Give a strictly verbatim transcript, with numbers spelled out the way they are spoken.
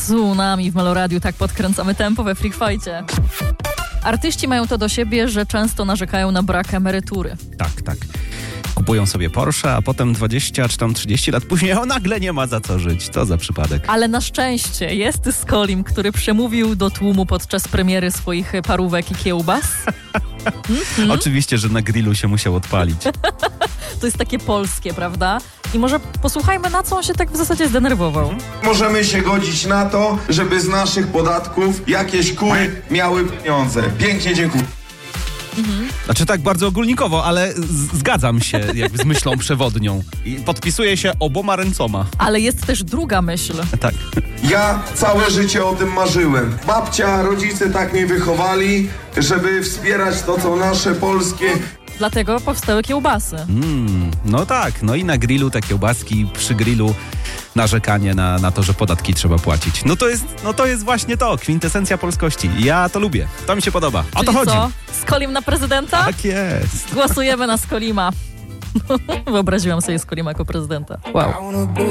Tsunami w Meloradiu, tak podkręcamy tempo we Freak Fight'cie. Artyści mają to do siebie, że często narzekają na brak emerytury. Tak, tak. Kupują sobie Porsche, a potem dwadzieścia czy tam trzydzieści lat później o, nagle nie ma za co żyć. Co za przypadek. Ale na szczęście jest Skolim, który przemówił do tłumu podczas premiery swoich parówek i kiełbas. Mm-hmm. Oczywiście, że na grillu się musiał odpalić. To jest takie polskie, prawda? I może posłuchajmy, na co on się tak w zasadzie zdenerwował. Możemy się godzić na to, żeby z naszych podatków jakieś kury miały pieniądze. Pięknie dziękuję. Mhm. Znaczy tak bardzo ogólnikowo, ale z- zgadzam się jakby z myślą przewodnią. I podpisuję się oboma ręcoma. Ale jest też druga myśl. Tak. Ja całe życie o tym marzyłem. Babcia, rodzice tak mnie wychowali, żeby wspierać to, co nasze polskie. Dlatego powstały kiełbasy. Mm, no tak, no i na grillu te kiełbaski, przy grillu narzekanie na, na to, że podatki trzeba płacić. No to jest, no to jest właśnie to, kwintesencja polskości. Ja to lubię, to mi się podoba. O Czyli to chodzi. co? Skolim na prezydenta? Tak jest. Głosujemy na Skolima. Wyobraziłam sobie Skolima jako prezydenta. Wow.